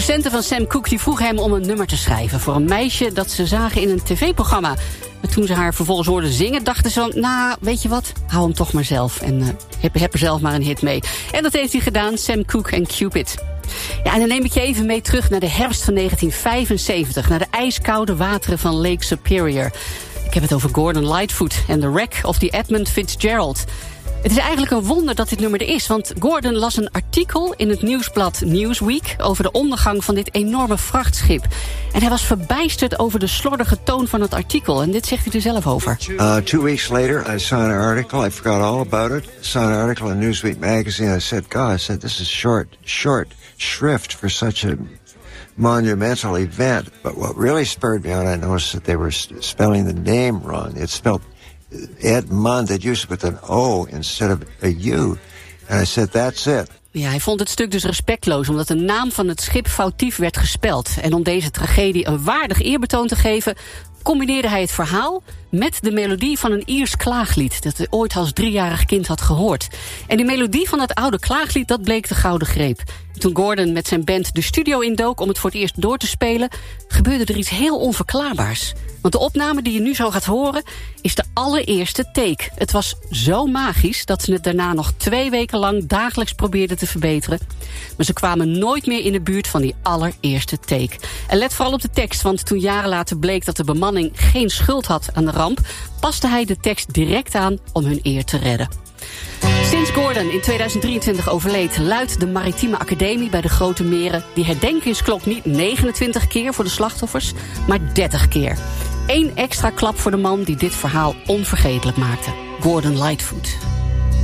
Producenten van Sam Cooke die vroegen hem om een nummer te schrijven voor een meisje dat ze zagen in een tv-programma. Maar toen ze haar vervolgens hoorden zingen, dachten ze van, nou, weet je wat, hou hem toch maar zelf. En heb er zelf maar een hit mee. En dat heeft hij gedaan, Sam Cooke en Cupid. Ja, en dan neem ik je even mee terug naar de herfst van 1975... naar de ijskoude wateren van Lake Superior. Ik heb het over Gordon Lightfoot en The Wreck of the Edmund Fitzgerald. Het is eigenlijk een wonder dat dit nummer er is, want Gordon las een artikel in het nieuwsblad Newsweek over de ondergang van dit enorme vrachtschip. En hij was verbijsterd over de slordige toon van het artikel. En dit zegt hij er zelf over. 2 weeks later, I saw an article. I forgot all about it. I saw an article in Newsweek magazine. I said, God, this is short shrift for such a monumental event. But what really spurred me on, I noticed that they were spelling the name wrong. It's spelled Edmund, that used with an O instead of a U. And I said, that's it. Ja, hij vond het stuk dus respectloos, omdat de naam van het schip foutief werd gespeld. En om deze tragedie een waardig eerbetoon te geven, combineerde hij het verhaal met de melodie van een Iers klaaglied dat hij ooit als 3-jarig kind had gehoord. En die melodie van dat oude klaaglied, dat bleek de gouden greep. Toen Gordon met zijn band de studio indook om het voor het eerst door te spelen, gebeurde er iets heel onverklaarbaars. Want de opname die je nu zo gaat horen is de allereerste take. Het was zo magisch dat ze het daarna nog 2 weken lang dagelijks probeerden te verbeteren. Maar ze kwamen nooit meer in de buurt van die allereerste take. En let vooral op de tekst, want toen jaren later bleek dat de bemanning geen schuld had aan de ramp, paste hij de tekst direct aan om hun eer te redden. Sinds Gordon in 2023 overleed, luidt de Maritieme Academie bij de Grote Meren die herdenkingsklok niet 29 keer voor de slachtoffers, maar 30 keer. 1 extra klap voor de man die dit verhaal onvergetelijk maakte. Gordon Lightfoot.